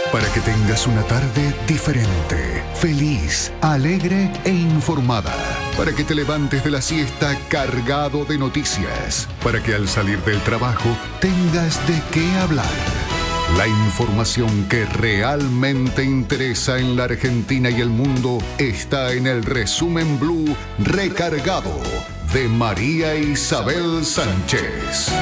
para que tengas una tarde diferente, feliz, alegre e informada. Para que te levantes de la siesta cargado de noticias. Para que al salir del trabajo tengas de qué hablar. La información que realmente interesa en la Argentina y el mundo está en el Resumen Blue Recargado de María Isabel Sánchez.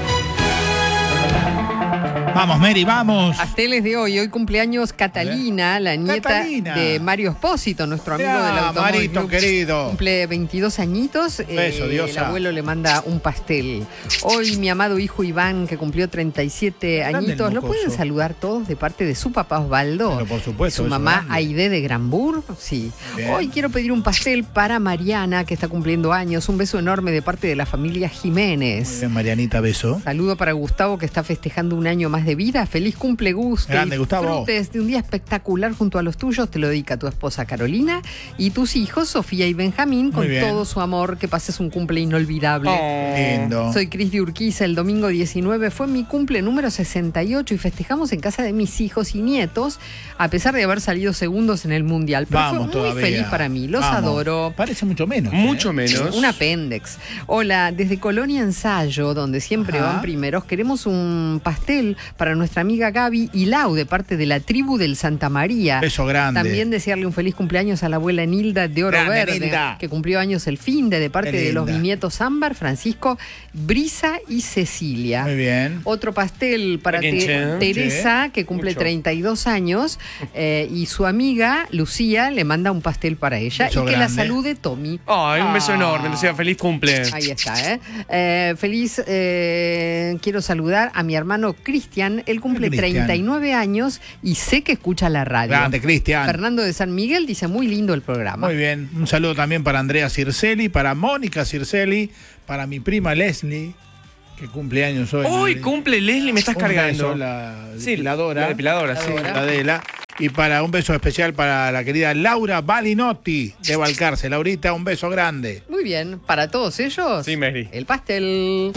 Vamos, Mary, vamos. Pasteles de hoy cumpleaños Catalina, la nieta de Mario Espósito, nuestro amigo del Automóvil Marito Club. querido. Cumple 22 añitos. Beso, diosa. El abuelo le manda un pastel. Hoy mi amado hijo Iván, que cumplió 37 añitos, ¿lo pueden saludar todos de parte de su papá Osvaldo? Pero por supuesto. Su mamá grande. Aide de Granbur. Sí. Bien. Hoy quiero pedir un pastel para Mariana, que está cumpliendo años. Un beso enorme de parte de la familia Jiménez. Muy bien, Marianita, beso. Saludo para Gustavo, que está festejando un año más de vida. Feliz cumple, Gusto. Grande, Gustavo. Disfrutes de un día espectacular junto a los tuyos. Te lo dedica tu esposa Carolina y tus hijos, Sofía y Benjamín, con todo su amor. Que pases un cumple inolvidable. Lindo. Soy Cris de Urquiza. El domingo 19 fue mi cumple número 68 y festejamos en casa de mis hijos y nietos, a pesar de haber salido segundos en el Mundial. Pero Vamos, fue muy todavía. feliz para mí. Los Vamos. adoro. Parece mucho menos. Mucho menos. Un apéndex. Hola, desde Colonia Ensayo, donde siempre van primeros, queremos un pastel para nuestra amiga Gaby y Lau, de parte de la tribu del Santa María. Beso grande. También desearle un feliz cumpleaños a la abuela Nilda de Oro Grande, Verde, Nilda. que cumplió años el finde, de parte Qué de los linda. bisnietos Ámbar, Francisco, Brisa y Cecilia. Muy bien. Otro pastel para Pequenche. Teresa, que cumple Mucho. 32 años, y su amiga Lucía le manda un pastel para ella. Beso y que la grande. salude Tommy. Ay, un beso enorme. O sea, feliz cumple. Ahí está, feliz, quiero saludar a mi hermano Cristian. Él cumple Cristian. 39 años y sé que escucha la radio. Grande, Cristian. Fernando de San Miguel dice, muy lindo el programa. Muy bien. Un saludo también para Andrea Circelli, para Mónica Circelli, para mi prima Leslie, que cumple años hoy. Hoy cumple Leslie, me estás Un cargando. beso, la Sí, depiladora. la depiladora, sí. La Adela. Y para un beso especial para la querida Laura Balinotti de Balcarce. Laurita, un beso grande. Muy bien, para todos ellos, Sí, Mary. el pastel.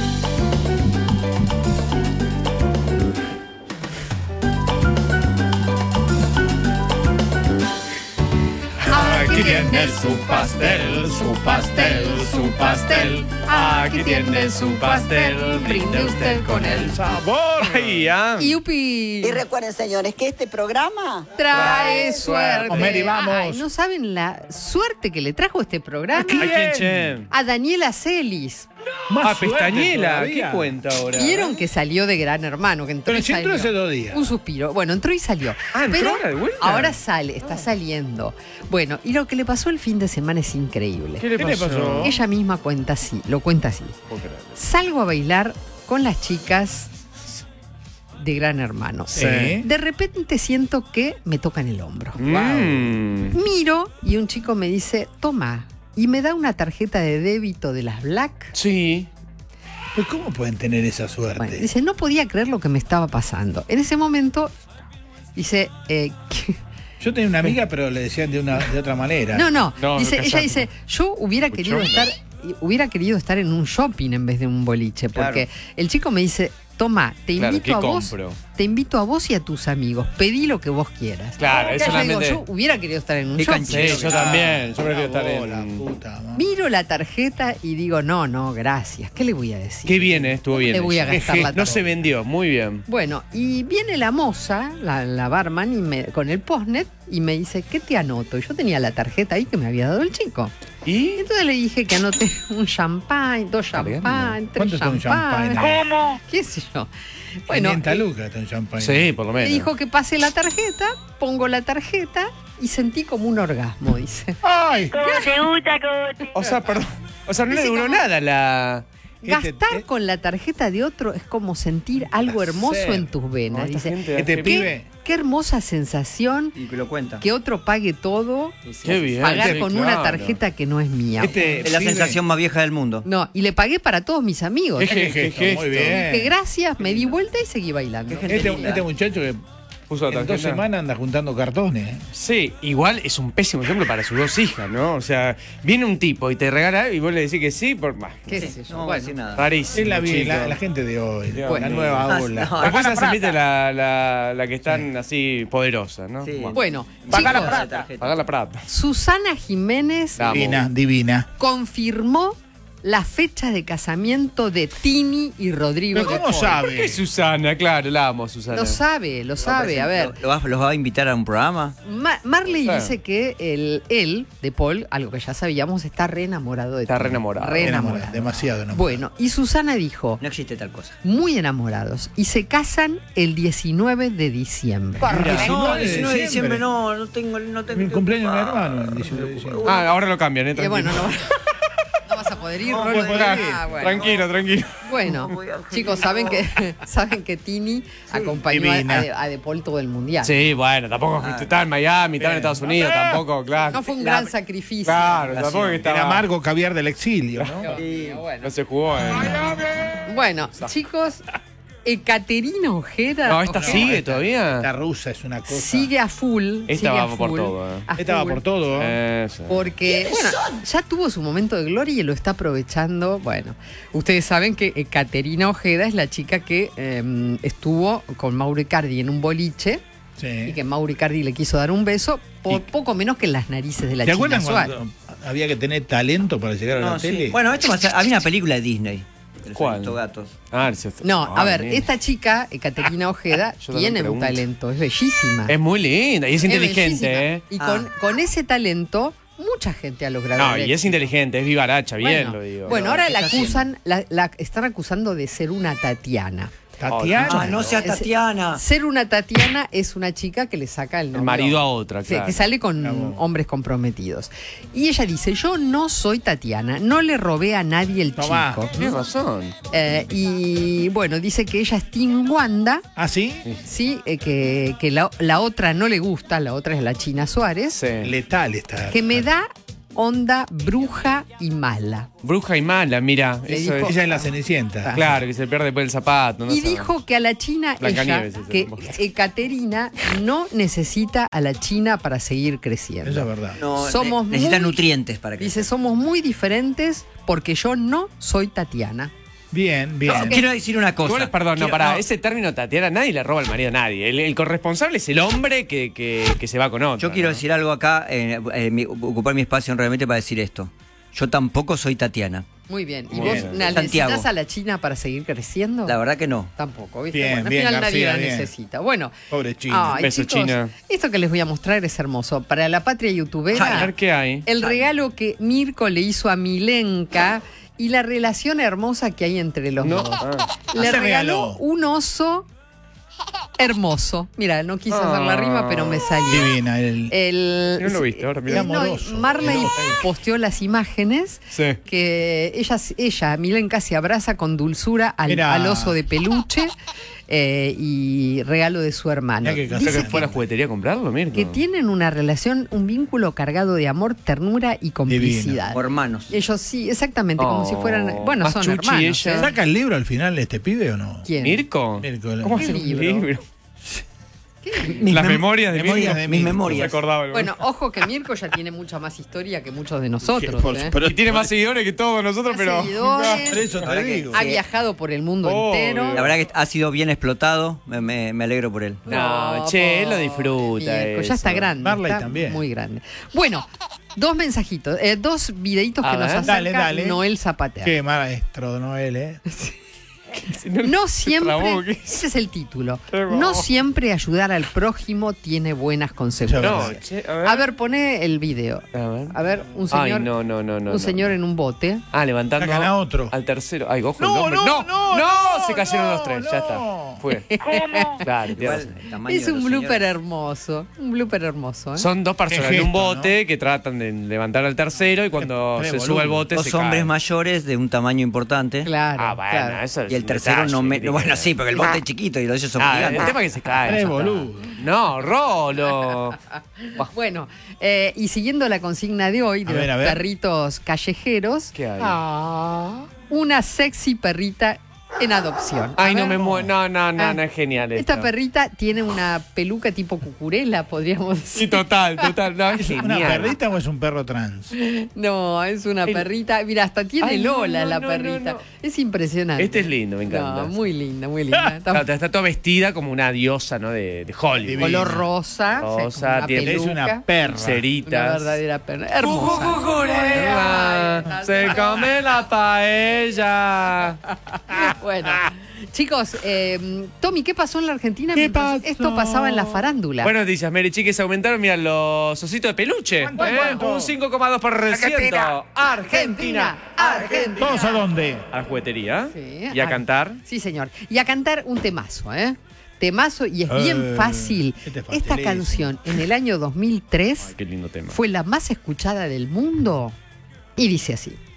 Aquí tiene su pastel, su pastel, su pastel. Aquí tiene su pastel, brinde usted con el sabor. Ay, ya. ¡Yupi! Y recuerden, señores, que este programa Trae suerte. Vamos, Mary, vamos. Ay, no saben la suerte que le trajo este programa ¿A quién, che? a Daniela Celis. Más suerte Pestañela, todavía. ¿qué cuenta ahora? Vieron que salió de Gran Hermano, que entró Pero y si entró salió. hace 2 días. Un suspiro. Bueno, entró y salió. Ah, ¿entró Pero ahora de vuelta? ahora sale, está saliendo. Bueno, y lo que le pasó el fin de semana es increíble. ¿Qué le pasó? Ella misma cuenta así, lo cuenta así. Salgo a bailar con las chicas de Gran Hermano. Sí. De repente siento que me tocan el hombro. Miro y un chico me dice, toma, y me da una tarjeta de débito de las Black. Sí. Pues, ¿cómo pueden tener esa suerte? Bueno, dice, no podía creer lo que me estaba pasando. En ese momento, dice, Yo tenía una amiga, pero le decían de otra manera. no, No, dice, no ella casarme. dice, yo hubiera querido estar en un shopping en vez de un boliche, porque el chico me dice, toma, te Claro, invito ¿qué a vos, compro? te invito a vos y a tus amigos, pedí lo que vos quieras. Claro, Ya eso yo digo, solamente- yo hubiera querido estar en un Qué shopping. canchero. Sí, yo también. Yo prefiero estar La en... puta, man. Miro la tarjeta y digo, no, gracias, ¿qué le voy a decir? Qué bien, estuvo bien. Le voy a eso. gastar la No tarjeta. se vendió, muy bien. Bueno, y viene la moza, la barman, con el postnet y me dice, ¿qué te anoto? Y yo tenía la tarjeta ahí que me había dado el chico. ¿Y? Entonces le dije que anote un champán, 2 champán, 3 ¿Cuánto está un champán? champán. ¿Cómo? ¿Qué sé yo? Bueno, 500 lucas está un champán. Sí, por lo me menos. dijo que pase la tarjeta, pongo la tarjeta y sentí como un orgasmo, dice. ¡Ay! O sea, perdón. O sea, no le Dice duró como- nada la... Gastar con la tarjeta de otro es como sentir algo hermoso Placer. en tus venas. Esta Dice, gente Este hace- pibe. qué hermosa sensación Y que lo cuenta. que otro pague todo, Qué bien. pagar sí, con claro. una tarjeta que no es mía. Este Es la pibe- sensación más vieja del mundo. No, y le pagué para todos mis amigos. Qué Qué gesto, muy Dije bien. gracias, me di vuelta y seguí bailando. Qué gente Este linda. muchacho que Puso la En 2 tarjeta. semanas anda juntando cartones. Sí, igual es un pésimo ejemplo para sus 2 hijas, ¿no? O sea, viene un tipo y te regala y vos le decís que sí, por más. ¿Qué sé yo? No voy a decir nada. Rarísimo. Es la, chico. la gente de hoy, Dios la mío. nueva Ah, ola. no. Después se admite la que están así poderosas, ¿no? Sí. Bueno, Pagar la chicos, plata. Pagar la plata. Susana Jiménez La amo. Divina, divina. confirmó la fecha de casamiento de Tini y Rodrigo. ¿Pero de cómo Paul. sabe? ¿Qué es Susana? Claro, la amo, Susana. Lo sabe, a ver. ¿Los va a invitar a un programa? Marley Claro. dice que él, de Paul, algo que ya sabíamos, está re enamorado de Está Tini. re enamorado. Re enamorado. Demasiado enamorado. Bueno, y Susana dijo, No existe tal cosa. muy enamorados, y se casan el 19 de diciembre. Mira, No, 19 de 19 de diciembre diciembre. no tengo. Mi cumpleaños de mi hermano, el 19 de diciembre. Ah, ahora lo cambian, ¿eh? Que Tranquilo. bueno, no vas a poder ir, No, Rolo. puedo ir. Ah, bueno. Tranquilo. Bueno, chicos, saben que Tini acompañó Divina. a De Paul todo el mundial. Sí, bueno, tampoco estaba en Miami, estaba en Estados Unidos, tampoco, claro. No fue un gran sacrificio. Claro, tampoco que El estaba. amargo caviar del exilio, ¿no? No se jugó, Bueno, chicos, Caterina Ojeda No, esta sigue Esta todavía. rusa es una cosa. sigue a full. Esta sigue va a por full, todo, a Esta va full, por todo. Eso. Porque, bueno, ya tuvo su momento de gloria y lo está aprovechando. Bueno, ustedes saben que Caterina Ojeda es la chica que estuvo con Mauro Icardi en un boliche Sí. y que Mauro Icardi le quiso dar un beso por poco menos que en las narices de la ¿Te China acuerdas Suárez. cuando había que tener talento para llegar a la No, sí. tele? Bueno, esto había una película de Disney. de los ¿Cuál? Aristogatos. No, a Ay, ver, nene. esta chica, Caterina Ojeda, Yo también tiene un pregunto. talento, es bellísima. Es muy linda y es inteligente, bellísima. ¿eh? Y Ah. con ese talento, mucha gente ha logrado. No, el y es éxito. inteligente, es vivaracha, bien Bueno, lo digo. bueno, ahora ¿qué la está acusan, la están acusando de ser una Tatiana. Tatiana. Ah, no sea Tatiana. Ser una Tatiana es una chica que le saca el novio. marido a otra, Sí, claro. que sale con Bravo. hombres comprometidos. Y ella dice, yo no soy Tatiana, no le robé a nadie el Tomá. chico. Tienes razón. Y bueno, dice que ella es Team Wanda, ¿Ah, sí? sí, que la otra no le gusta, la otra es la China Suárez, Sí. Letal está. que me da onda bruja y mala. Bruja y mala, mira. Le Eso dijo- es. Ella es la Cenicienta. Claro, que se pierde después el zapato. No Y sé. dijo que a la China, ella, Blancanieves es que el- Caterina no necesita a la China para seguir creciendo. Eso es verdad. No, Somos necesita muy- nutrientes para que. Dice, somos muy diferentes porque yo no soy Tatiana. Bien, bien. No, quiero decir una cosa. Igual, perdón, no, Quiero- pará. no, Ese término Tatiana, nadie le roba el marido a nadie. El corresponsable es el hombre que se va con otro. Yo quiero decir algo acá, ocupar mi espacio realmente para decir esto. Yo tampoco soy Tatiana. Muy bien. ¿Y Muy vos bien. necesitas Santiago. a la China para seguir creciendo? La verdad que no. Tampoco, ¿viste? Bien, bueno, bien, al final nadie García, la bien. necesita. Bueno. Pobre China. Ay, Beso, chicos, China. esto que les voy a mostrar es hermoso. Para la patria A youtubera, ver qué hay. el regalo que Mirko le hizo a Milenka y la relación hermosa que hay entre los No. dos. Ah. Le Se regaló regaló. un oso hermoso. Mira, no quise hacer la rima, pero me salió. Divina. No lo viste, ahora mirá. No, Amoroso. Marley posteó las imágenes Sí. que ella, Milenka, se abraza con dulzura al Mirá. oso de peluche y regalo de su hermano. Mirá que O sea Dice que fue a la juguetería a comprarlo, Mirko. que tienen una relación, un vínculo cargado de amor, ternura y complicidad. O hermanos. Ellos sí, exactamente, como si fueran, bueno, Más son Chuchi hermanos. ella. ¿eh? ¿Saca el libro al final de este pibe o no? ¿Quién? ¿Mirko? Mirko, ¿Cómo ¿Qué hace un libro? libro? Mis Las mem- memorias de memorias Mirko. de mis Mirko. memorias. No se acordaba el Bueno, ojo que Mirko ya tiene mucha más historia que muchos de nosotros. Por- ¿eh? pero- Y tiene más seguidores que todos nosotros, Más pero. seguidores, Por eso La te verdad que- digo. ha viajado por el mundo Obvio. entero. La verdad que ha sido bien explotado. Me alegro por él. No, che, él lo disfruta. Mirko, ya eso. está grande. Marley está también. Muy grande. Bueno, dos mensajitos, dos videitos A que nos ver. acerca Dale. Noel Zapater. Qué maestro, Noel, ¿eh? No se siempre, trabó, ¿qué? ese es el título, Qué no bravo. siempre ayudar al prójimo tiene buenas consecuencias. No, No, che, a ver. A ver, pone el video. A ver. Un señor, Ay, no. un señor en un bote. Ah, levantando Sacan a otro. al tercero. Ay, ojo, No, el hombre. no, se cayeron no, los tres, ya está. no. Fue. Claro, tienes razón. el tamaño Es de un los blooper señores. hermoso. Un blooper hermoso. ¿eh? Son dos personas Qué en un gesto, bote que tratan de levantar al tercero y cuando Qué se boludo. sube al bote Dos se hombres caen. mayores de un tamaño importante. Claro. Ah, bueno, claro. eso es Y el un tercero detalle no me. que tiene Bueno, que sí, ver. porque el bote es chiquito y los de ellos son Ah, el gigantes. tema es que se cae. Eres ya está. boludo. No, Rolo. Bueno, y siguiendo la consigna de hoy, de A ver, los a ver. perritos callejeros, ¿Qué hay? una sexy perrita en adopción. Ay, A no ver. me muero. No, es genial esto. Esta perrita tiene una peluca tipo cucurela, podríamos decir. Sí, total. No, es ¿Es genial. una perrita o es un perro trans? No, es una perrita. Mira, hasta tiene Ay, no, Lola no, la no, perrita. no. Es impresionante. Este es lindo, me encanta. No, muy linda, muy linda. Claro, está toda vestida como una diosa, ¿no? De Hollywood. Color rosa. Rosa, o sea, como una tiene- Es peluca. una perra. Una Ceritas. verdadera perra. Hermosa. Se come la paella. Bueno, chicos, Tommy, ¿qué pasó en la Argentina? ¿Qué mientras pasó? esto pasaba en la farándula? Buenos días, Mary Chiques. Aumentaron, mira, los ositos de peluche. ¿Cuánto? Un 5,2%. Argentina. ¿Todos a dónde? A la juguetería. Sí, Y a cantar. Sí, señor. Y a cantar un temazo, ¿eh? Temazo, y es bien fácil. este es Esta facilísimo. canción en el año 2003 Ay, qué lindo tema. fue la más escuchada del mundo y dice así.